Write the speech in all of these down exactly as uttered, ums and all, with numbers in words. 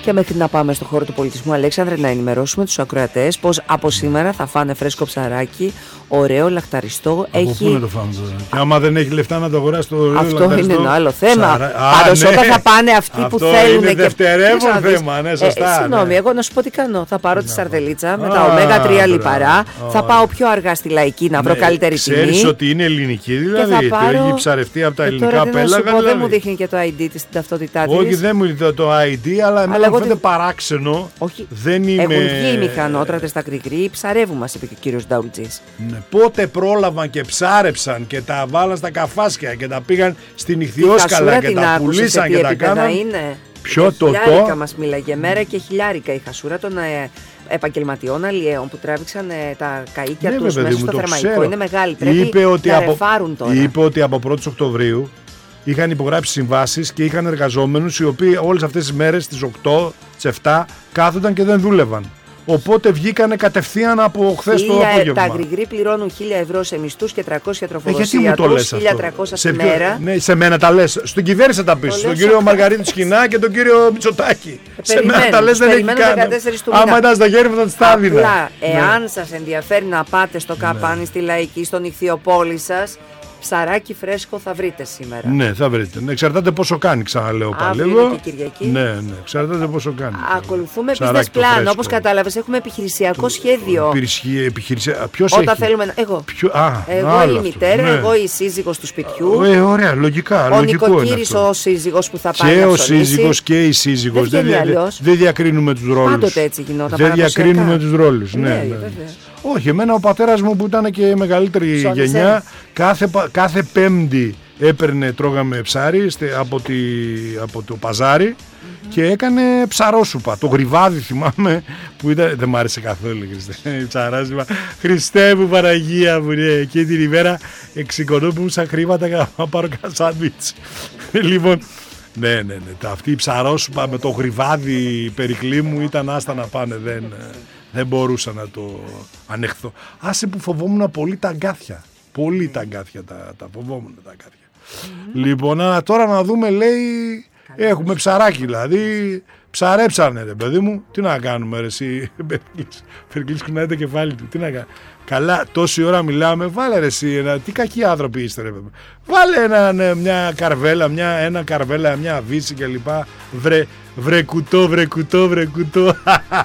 Και μέχρι να πάμε στο χώρο του πολιτισμού, Αλέξανδρε, να ενημερώσουμε τους ακροατές πως από σήμερα θα φάνε φρέσκο ψαράκι, ωραίο, λαχταριστό. Από έχει... πού να το φάμε τώρα? Και άμα δεν έχει λεφτά να το αγοράσει το ωραίο αυτό λαχταριστό, είναι ένα άλλο θέμα. Ψαρα... Πάντως ναι. όταν θα πάνε αυτοί αυτό που θέλουν. Είναι και... δευτερεύον θέμα, ναι, σωστά. Ε, Συγγνώμη, ναι. εγώ να σου πω τι κάνω. Θα πάρω τη ναι. σαρδελίτσα με Α, τα ωμέγα τρία μπράβο. λιπαρά. Α, θα πάω πιο αργά στη Λαϊκή να βρω ναι, καλύτερη τιμή. Ξέρεις ότι είναι ελληνική δηλαδή, πάρω... έχει ψαρευτεί από τα ε, ελληνικά τώρα, τι να σου πέλαγα. πω, Δηλαδή. δεν μου δείχνει και το άι ντι της, την ταυτότητά της. Όχι, δεν μου δείχνει το άι ντι, αλλά εμένα μου φαίνεται παράξενο. Όχι. Δεν είμαι... Έχουν βγει οι μηχανότρατες στα γκρι-γκρι, ψαρεύουν, μας είπε και ο κύριος Νταουλτζής. Ναι, πότε πρόλαβαν και ψάρεψαν και τα βάλαν στα καφάσια και τα πήγαν στην Ιχθυόσκαλα και τα πουλήσαν και τα κάναν. Είναι. Ποιο το χιλιάρικα το. μας μίλαγε, μέρα και χιλιάρικα η χασούρα των ε, επαγγελματιών αλλιέων που τράβηξαν ε, τα καΐκια Ναι, τους βέβαια, μέσα μου, στο το θερμαϊκό. ξέρω. Είναι μεγάλη, πρέπει είπε ότι να από, ρεφάρουν τώρα. Είπε ότι από πρώτη Οκτωβρίου είχαν υπογράψει συμβάσεις και είχαν εργαζόμενους οι οποίοι όλες αυτές τις μέρες στις οκτώ, στις επτά κάθονταν και δεν δούλευαν. Οπότε βγήκανε κατευθείαν από χθες το απόγευμα. Τα γκρι-γκρι πληρώνουν χίλια ευρώ σε μισθούς και τριακόσια τροφοδοσία. Ε, γιατί μου το λες αυτό? χίλια τριακόσια σε τη ποιο... μέρα. Ναι, σε μένα τα λες. Στον κυβέρνηση τα πεις. Στον κύριο Μαργαρίτη Σκινά και τον κύριο Μητσοτάκη. Ε, σε μένα τα λες, δεν έχει κάνει. Άμα ήταν στα χέρια μου θα τις τα έδινα. Απλά, εάν ναι. σας ενδιαφέρει να πάτε στο Καπάνι, ναι. στη Λαϊκή, στον Ιχθυοπόλη σας, ψαράκι φρέσκο θα βρείτε σήμερα. Ναι, θα βρείτε. Ναι, εξαρτάται πόσο κάνει, ξαναλέω πάλι. Αύριο και Κυριακή. Ναι, ναι, εξαρτάται πόσο κάνει. Ακολουθούμε business plan, όπως κατάλαβες. Έχουμε επιχειρησιακό το, σχέδιο. Επιχειρησιακό. Ποιος έχει? Όταν θέλουμε. Εγώ. Ποιο, α, εγώ η μητέρα, ναι. εγώ η σύζυγος του σπιτιού. Ε, ωραία, λογικά. Ο νοικοκύρης ο σύζυγος που θα πάει. Και ο σύζυγος και η σύζυγος. Δεν, δεν, δεν, δεν διακρίνουμε τους ρόλους. Πάντοτε έτσι γινόταν. Δεν διακρίνουμε τους ρόλους. Ναι, ναι, ναι. Όχι, εμένα ο πατέρας μου που ήταν και μεγαλύτερη Σώνησε. γενιά, κάθε, κάθε Πέμπτη έπαιρνε, τρώγαμε ψάρι από, τη, από το παζάρι mm-hmm. και έκανε ψαρόσουπα. Το γρυβάδι θυμάμαι που ήταν, δεν μ' άρεσε καθόλου, Χριστέ, ψαρόσουπα. Χριστέ μου, Παναγία μου, ναι, και την ημέρα εξοικονόμησα χρήματα για να πάρω κανένα σάντουιτς. Λοιπόν, ναι, ναι, ναι, αυτή η ψαρόσουπα με το γρυβάδι Περικλή μου ήταν άστα να πάνε, δεν... Δεν μπορούσα να το ανεχθώ. Άσε που φοβόμουν πολύ τα αγκάθια. Πολύ τα αγκάθια, τα, τα φοβόμουν τα αγκάθια. Mm-hmm. Λοιπόν, α, τώρα να δούμε, λέει, Καλώς. έχουμε ψαράκι, δηλαδή, ψαρέψανε, ρε παιδί μου. Τι να κάνουμε, ρε, εσύ, Περικλής κουνάει το κεφάλι του, τι να κάνουμε. Καλά, τόση ώρα μιλάμε, βάλε ρε εσύ, ένα, τι κακοί άνθρωποι είστε, ρε παιδί. Βάλε ένα, ναι, μια καρβέλα, μια, ένα καρβέλα, μια βύση κλπ. Βρε, βρε κουτό, βρε κουτό, βρε κουτό.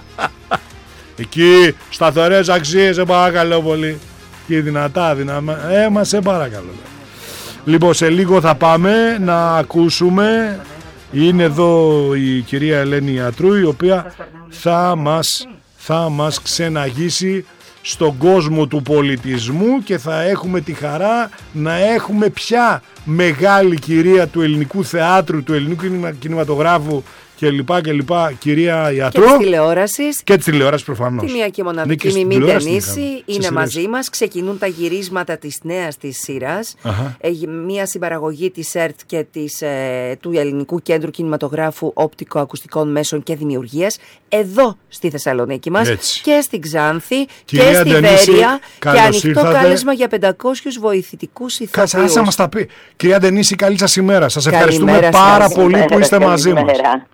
Εκεί, σταθερές αξίες, σε παρακαλώ πολύ. Και δυνατά, δυναμά. Ε, μα σε παρακαλώ. Λοιπόν, σε λίγο θα πάμε να ακούσουμε. Είναι εδώ η κυρία Ελένη Ιατρού, η οποία θα μας, θα μας ξεναγήσει στον κόσμο του πολιτισμού και θα έχουμε τη χαρά να έχουμε πια μεγάλη κυρία του ελληνικού θεάτρου, του ελληνικού κινηματογράφου και λοιπά και λοιπά, κυρία Ιατρό. Και της τηλεόρασης. Και της τηλεόρασης προφανώς. Τη μία και μοναδική ναι, Μιμή Τενίση είναι μαζί μας. Ξεκινούν τα γυρίσματα της νέας της σειράς. Έχει μία συμπαραγωγή της ΕΡΤ και της, ε, του Ελληνικού Κέντρου Κινηματογράφου Οπτικοακουστικών Μέσων και Δημιουργίας. Εδώ στη Θεσσαλονίκη μας. Έτσι. Και στην Ξάνθη. Κυρία και στη Τενίση, Βέρεια. Και ανοιχτό ήρθατε. Κάλεσμα για πεντακόσιους βοηθητικούς ηθοποιούς. Κάτσε, άσε μας τα πει. Κυρία Τενίση, καλή σας ημέρα. Σας ευχαριστούμε Καλημέρα πάρα σας. πολύ που είστε μαζί μας.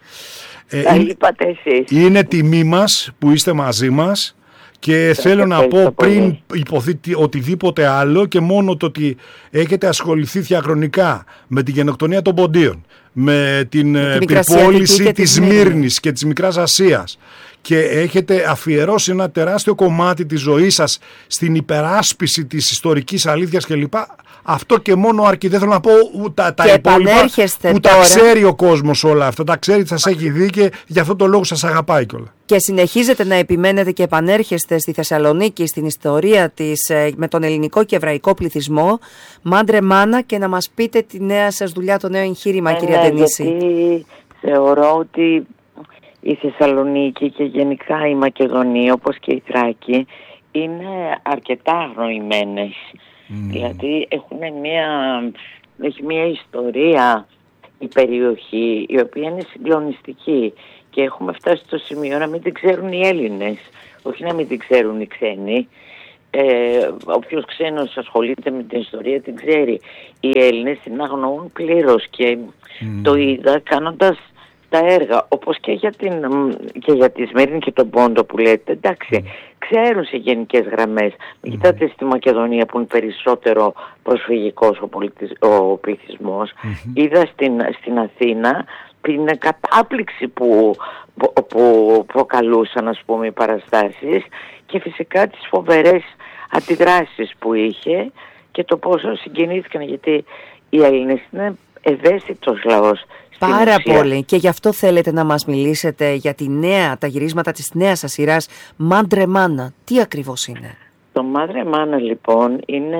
Ε, είναι, είναι τιμή μας που είστε μαζί μας και Σας θέλω να πω πριν υποθεί οτιδήποτε άλλο και μόνο το ότι έχετε ασχοληθεί διαχρονικά με τη γενοκτονία των Ποντίων, με την πυρπόληση της Σμύρνης και της Μικράς Ασίας και έχετε αφιερώσει ένα τεράστιο κομμάτι της ζωής σας στην υπεράσπιση της ιστορικής αλήθειας κλπ. Αυτό και μόνο αρκεί. Δεν θέλω να πω τα, τα υπόλοιπα που τώρα. Τα ξέρει ο κόσμος όλα αυτά. Τα ξέρει, σας έχει δει και γι' αυτό το λόγο σας αγαπάει κιόλα. Και συνεχίζετε να επιμένετε και επανέρχεστε στη Θεσσαλονίκη, στην ιστορία της, με τον ελληνικό και εβραϊκό πληθυσμό. Μάντρε μάνα και να μας πείτε τη νέα σας δουλειά, το νέο εγχείρημα, ε, κυρία Τενίση. Γιατί θεωρώ ότι η Θεσσαλονίκη και γενικά η Μακεδονία, όπως και η Θράκη, είναι αρκετά αγνοημένες. Mm. Δηλαδή έχουν μια, έχει μια ιστορία η περιοχή η οποία είναι συγκλονιστική και έχουμε φτάσει στο σημείο να μην την ξέρουν οι Έλληνες, όχι να μην την ξέρουν οι ξένοι. Ε, όποιος ξένος ασχολείται με την ιστορία την ξέρει. Οι Έλληνες την αγνοούν πλήρως και mm. το είδα κάνοντας τα έργα, όπως και για, την, και για τη Σμύρνη και τον Πόντο που λέτε, εντάξει, mm. ξέρουν σε γενικές γραμμές. Mm. Κοιτάτε στη Μακεδονία που είναι περισσότερο προσφυγικός ο, πολιτισ, ο πληθυσμός. Mm-hmm. Είδα στην, στην Αθήνα την κατάπληξη που, που, που προκαλούσαν, ας πούμε, οι παραστάσεις, και φυσικά τις φοβερές αντιδράσεις που είχε και το πόσο συγκινήθηκαν, γιατί οι Έλληνες είναι ευαίσθητος λαός. Πάρα πολύ, και γι' αυτό θέλετε να μας μιλήσετε για τη νέα, τα γυρίσματα της νέας σας σειράς Μάντρε Μάνα. Τι ακριβώς είναι? Το Μάντρε Μάνα λοιπόν είναι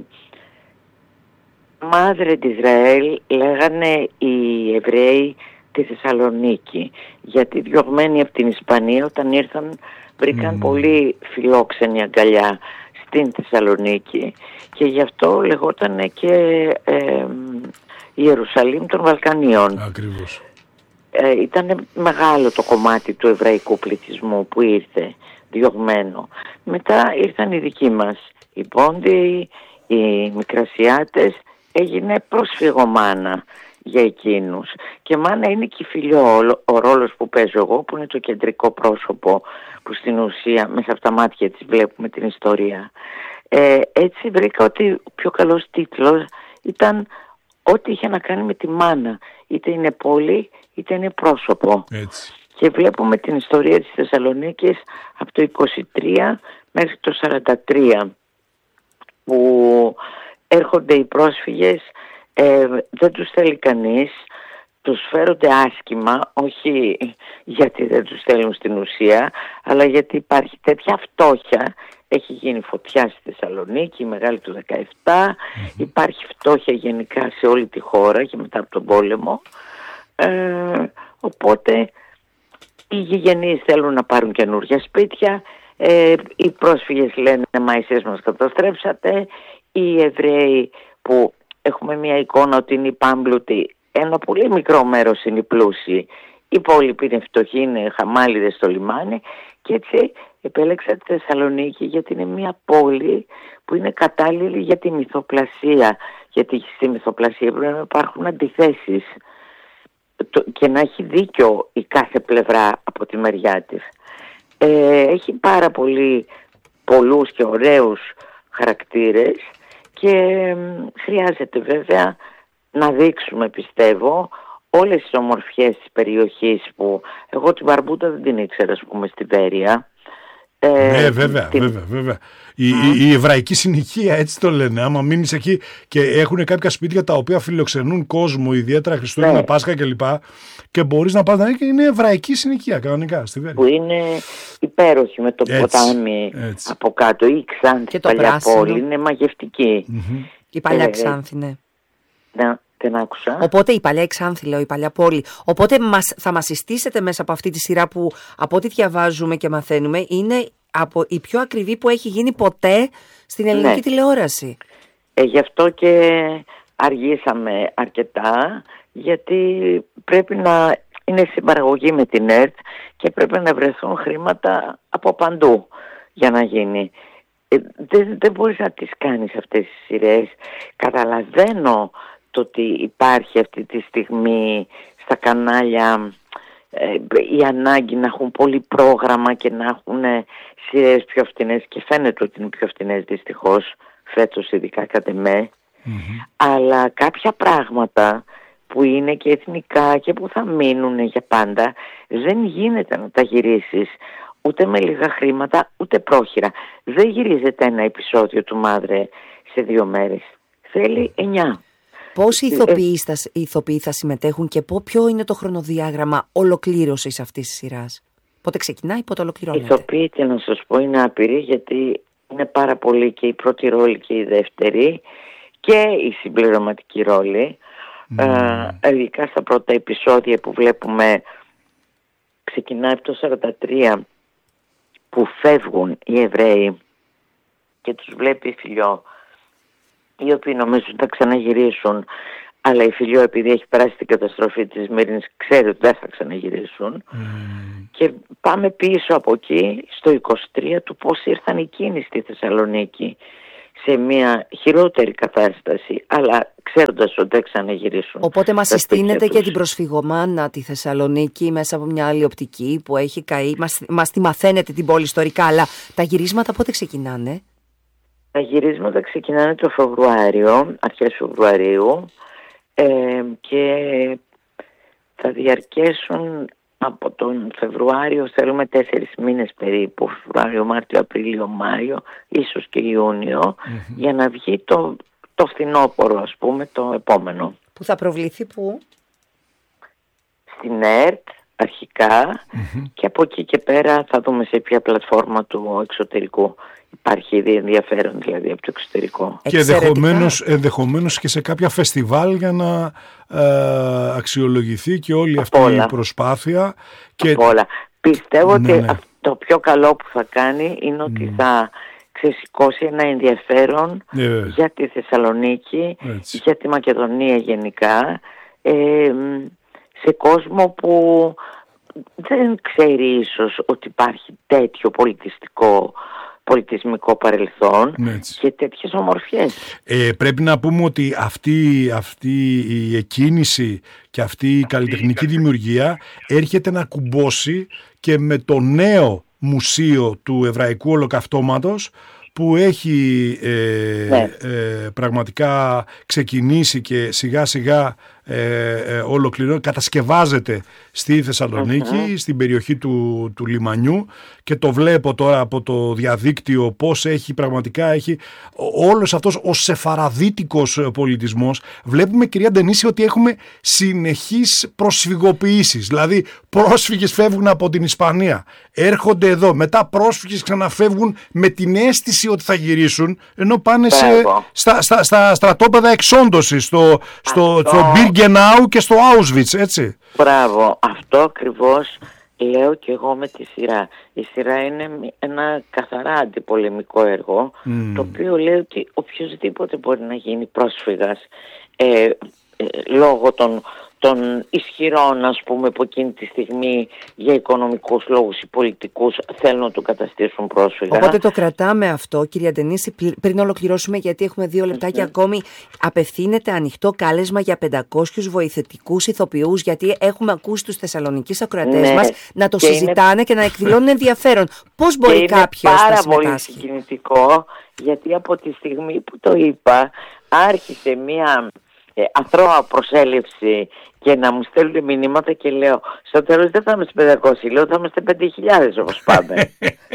Μάδρε της Ισραήλ, λέγανε οι Εβραίοι τη Θεσσαλονίκη, γιατί διωγμένοι από την Ισπανία όταν ήρθαν βρήκαν mm. πολύ φιλόξενη αγκαλιά στην Θεσσαλονίκη, και γι' αυτό λεγόταν και ε, Ιερουσαλήμ των Βαλκανίων. Ακριβώς. Ε, ήταν μεγάλο το κομμάτι του εβραϊκού πληθυσμού που ήρθε διωγμένο. Μετά ήρθαν οι δικοί μας, οι Πόντιοι, οι Μικρασιάτες, έγινε πρόσφυγο Μάνα για εκείνους. Και Μάνα είναι και φιλιό ο ρόλος που παίζω εγώ, που είναι το κεντρικό πρόσωπο, που στην ουσία μέσα από τα μάτια της βλέπουμε την ιστορία. Ε, έτσι βρήκα ότι ο πιο καλός τίτλος ήταν ό,τι είχε να κάνει με τη μάνα, είτε είναι πόλη είτε είναι πρόσωπο. Έτσι. Και βλέπουμε την ιστορία της Θεσσαλονίκης από το είκοσι τρία μέχρι το σαράντα τρία, που έρχονται οι πρόσφυγες, ε, δεν τους θέλει κανείς, τους φέρονται άσχημα, όχι γιατί δεν τους θέλουν στην ουσία, αλλά γιατί υπάρχει τέτοια φτώχεια. Έχει γίνει φωτιά στη Θεσσαλονίκη, η μεγάλη του δεκαεπτά, mm-hmm. υπάρχει φτώχεια γενικά σε όλη τη χώρα και μετά από τον πόλεμο. Ε, οπότε οι γηγενείς θέλουν να πάρουν καινούργια σπίτια, ε, οι πρόσφυγες λένε μα εσείς μας καταστρέψατε, οι Εβραίοι που έχουμε μια εικόνα ότι είναι οι πάμπλουτοι, ένα πολύ μικρό μέρος είναι οι πλούσιοι, οι υπόλοιποι είναι φτωχοί, είναι χαμάλιδες στο λιμάνι, και έτσι επέλεξα τη Θεσσαλονίκη γιατί είναι μια πόλη που είναι κατάλληλη για τη μυθοπλασία, γιατί στη μυθοπλασία πρέπει να υπάρχουν αντιθέσεις και να έχει δίκιο η κάθε πλευρά από τη μεριά της. Ε, έχει πάρα πολύ πολλούς και ωραίους χαρακτήρες και χρειάζεται βέβαια να δείξουμε, πιστεύω, όλες τις ομορφιές της περιοχής, που εγώ την Μπαρμπούτα δεν την ήξερα, ας πούμε, στη Βέρεια. Ε, ναι, βέβαια, την... βέβαια, βέβαια. Η, mm. η, η εβραϊκή συνοικία, έτσι το λένε. Άμα μείνεις εκεί και έχουν κάποια σπίτια τα οποία φιλοξενούν κόσμο, ιδιαίτερα Χριστούγεννα, ναι. Πάσχα κλπ. Και μπορείς να πας να δεις, και είναι εβραϊκή συνοικία κανονικά στη Βέρεια. Που είναι υπέροχη με το έτσι, ποτάμι έτσι. Από κάτω. Η Ξάνθη, η παλιά πόλη, είναι μαγευτική. Mm-hmm. Η παλιά ε, Ξάνθη, ναι. Ναι. Δεν άκουσα. Οπότε η παλιά Ξάνθη, λέω, η παλιά πόλη. Οπότε μας, θα μας συστήσετε μέσα από αυτή τη σειρά που από ό,τι διαβάζουμε και μαθαίνουμε είναι από η πιο ακριβή που έχει γίνει ποτέ στην ελληνική ναι. τηλεόραση. Ε, γι' αυτό και αργήσαμε αρκετά, γιατί πρέπει να είναι συμπαραγωγή με την ΕΡΤ και πρέπει να βρεθούν χρήματα από παντού για να γίνει. Ε, δεν, δεν μπορείς να τις κάνεις αυτές τις σειρές. Καταλαβαίνω το ότι υπάρχει αυτή τη στιγμή στα κανάλια ε, η ανάγκη να έχουν πολύ πρόγραμμα και να έχουν ε, σειρές πιο φθηνές, και φαίνεται ότι είναι πιο φθηνές δυστυχώς φέτος, ειδικά κατ' εμέ. Mm-hmm. Αλλά κάποια πράγματα που είναι και εθνικά και που θα μείνουν για πάντα, δεν γίνεται να τα γυρίσεις ούτε με λίγα χρήματα ούτε πρόχειρα. Δεν γυρίζεται ένα επεισόδιο του Μάδρε σε δύο μέρες. Θέλει εννιά. Πώς οι ηθοποιοί, θα, οι ηθοποιοί θα συμμετέχουν και ποιο είναι το χρονοδιάγραμμα ολοκλήρωσης αυτής της σειράς? Πότε ξεκινάει, πότε ολοκληρώνεται? Οι ηθοποιοί, τι να σας πω, είναι άπειροι, γιατί είναι πάρα πολύ και η πρώτη ρόλη και η δεύτερη και η συμπληρωματική ρόλη. Mm. Ε, ειδικά στα πρώτα επεισόδια που βλέπουμε, ξεκινάει από το σαράντα τρία που φεύγουν οι Εβραίοι και τους βλέπει η Φιλιό, οι οποίοι νομίζουν θα ξαναγυρίσουν, αλλά η Φιλιό, επειδή έχει περάσει την καταστροφή της Μύρνης, ξέρει ότι δεν θα ξαναγυρίσουν. Mm. Και πάμε πίσω από εκεί στο είκοσι τρία του πώς ήρθαν εκείνοι στη Θεσσαλονίκη, σε μια χειρότερη κατάσταση, αλλά ξέροντας ότι δεν ξαναγυρίσουν. Οπότε μας συστήνεται και την προσφυγομάνα τη Θεσσαλονίκη μέσα από μια άλλη οπτική που έχει καεί. Μας, μας τη μαθαίνετε την πόλη ιστορικά, αλλά τα γυρίσματα πότε ξεκινάνε? Τα γυρίσματα ξεκινάνε το Φεβρουάριο, αρχές Φεβρουαρίου, ε, και θα διαρκέσουν από τον Φεβρουάριο, θέλουμε τέσσερις μήνες περίπου, Φεβρουάριο, Μάρτιο, Απρίλιο, Μάιο, ίσως και Ιούνιο, mm-hmm. για να βγει το, το φθινόπωρο, ας πούμε, το επόμενο. Που θα προβληθεί πού? Στην ΕΡΤ αρχικά, mm-hmm. και από εκεί και πέρα θα δούμε σε ποια πλατφόρμα του εξωτερικού. Υπάρχει ήδη ενδιαφέρον δηλαδή από το εξωτερικό. Και ενδεχομένως, ενδεχομένως και σε κάποια φεστιβάλ για να ε, αξιολογηθεί και όλη αυτή η προσπάθεια. Και... όλα. Πιστεύω ναι, ότι ναι. το πιο καλό που θα κάνει είναι ότι mm. θα ξεσηκώσει ένα ενδιαφέρον yeah. για τη Θεσσαλονίκη, έτσι. Για τη Μακεδονία γενικά, ε, σε κόσμο που δεν ξέρει ίσως ότι υπάρχει τέτοιο πολιτιστικό πολιτισμικό παρελθόν, έτσι. Και τέτοιες ομορφιές. Ε, πρέπει να πούμε ότι αυτή, αυτή η εκκίνηση και αυτή η καλλιτεχνική δημιουργία έρχεται να κουμπώσει και με το νέο μουσείο του Εβραϊκού Ολοκαυτώματος που έχει ε, ναι. ε, πραγματικά ξεκινήσει και σιγά σιγά ε, ε, ολοκληρώνει, κατασκευάζεται στη Θεσσαλονίκη, uh-huh. στην περιοχή του, του λιμανιού, και το βλέπω τώρα από το διαδίκτυο πώς έχει πραγματικά έχει όλος αυτός ο σεφαραδίτικος πολιτισμός. Βλέπουμε, κυρία Ντενίση, ότι έχουμε συνεχείς προσφυγοποιήσεις, δηλαδή πρόσφυγες φεύγουν από την Ισπανία, έρχονται εδώ, μετά πρόσφυγες ξαναφεύγουν με την αίσθηση ότι θα γυρίσουν, ενώ πάνε σε, στα, στα, στα στρατόπεδα εξόντωσης, στο, στο, στο Μπιργκενάου και στο Auschwitz, έτσι. Μπράβο, αυτό ακριβώς λέω και εγώ με τη σειρά. Η σειρά είναι ένα καθαρά αντιπολεμικό έργο, mm. το οποίο λέει ότι οποιοσδήποτε μπορεί να γίνει πρόσφυγας ε, ε, λόγω των, των ισχυρών, ας πούμε, που εκείνη τη στιγμή για οικονομικούς λόγους ή πολιτικούς θέλουν να του καταστήσουν πρόσφυγα. Οπότε το κρατάμε αυτό, κυρία Ντενίση, πριν ολοκληρώσουμε, γιατί έχουμε δύο λεπτάκια mm-hmm. ακόμη. Απευθύνεται ανοιχτό κάλεσμα για πεντακόσιους βοηθητικούς ηθοποιούς, γιατί έχουμε ακούσει τους Θεσσαλονικείς ακροατές ναι, μας να το και συζητάνε είναι... και να εκδηλώνουν ενδιαφέρον. Πώς μπορεί κάποιος να συμμετάσχει? Είναι πάρα πολύ συγκινητικό, γιατί από τη στιγμή που το είπα άρχισε μία ε, αθρώα προσέλευση και να μου στέλνουν μηνύματα και λέω στο τέλος δεν θα είμαστε πεντακόσιοι, λέω θα είμαστε πέντε χιλιάδες όπως πάμε.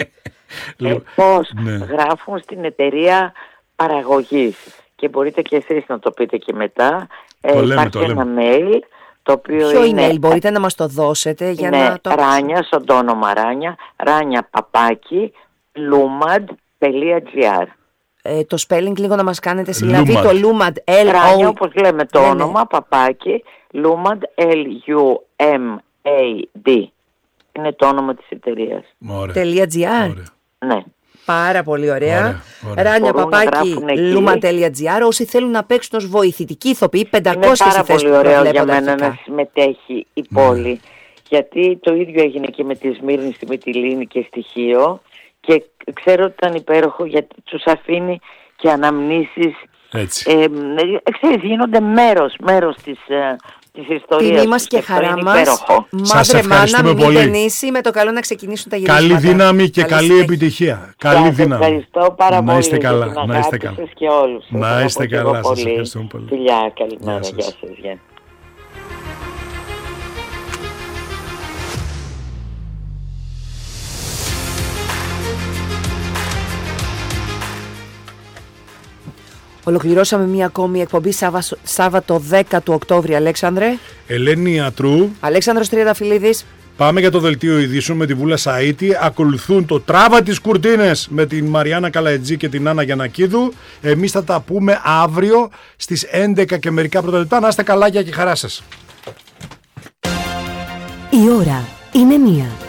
ε, πώς ναι. γράφουν στην εταιρεία παραγωγής και μπορείτε και εσείς να το πείτε και μετά. Ε, λέμε, υπάρχει ένα mail το οποίο Ποιο είναι... email μπορείτε να μας το δώσετε για είναι να το... Ράνια, στον το όνομα Ράνια, Ράνια παπάκι, lumad.gr. Ε, το spelling λίγο να μας κάνετε συλλαβή, το Lumad, L O... Ράνια, όπως λέμε το ναι, όνομα, ναι. παπάκι, Lumad, L U M A D. Είναι το όνομα της εταιρείας. .gr. Ναι. Πάρα πολύ ωραία. Ωραία, ωραία. Ράνια παπάκι, Lumad.gr. Όσοι θέλουν να παίξουν ως βοηθητικοί ηθοποιοί, πεντακόσιες είναι πάρα πολύ ωραίο για μένα αρχικά. να συμμετέχει η πόλη. Mm. Γιατί το ίδιο έγινε και με τη Σμύρνη, στη Μυτιλήνη και στη Χίο. Και ξέρω ότι ήταν υπέροχο γιατί τους αφήνει και αναμνήσεις. Έτσι. Ε, ξέρεις, γίνονται μέρος, μέρος της, της ιστορίας. Τιμή μας και χαρά μας. Μάδρε μάνα, μην Ντενίση, με το καλό να ξεκινήσουν τα γυρίσματα. Καλή δύναμη και καλή, καλή επιτυχία. Καλή δύναμη. Ευχαριστώ πάρα πολύ. Να είστε καλά. Να είστε καλά. Και όλους. Να είστε καλά. Σας ευχαριστούμε πολύ. Φιλιά, καλημέρα. Γεια σας. Γεια. Ολοκληρώσαμε μία ακόμη εκπομπή Σάββα, Σάββατο δέκα του Οκτώβρη, Αλέξανδρε. Ελένη Ιατρού. Αλέξανδρος Τριανταφυλλίδης. Πάμε για το δελτίο ειδήσεων με τη Βούλα Σαΐτη. Ακολουθούν το Τράβα τις Κουρτίνες με την Μαριάννα Καλαετζή και την Άννα Γιαννακίδου. Εμείς θα τα πούμε αύριο στις έντεκα και μερικά πρώτα λεπτά. Να είστε καλά και χαρά σας. Η ώρα είναι μία.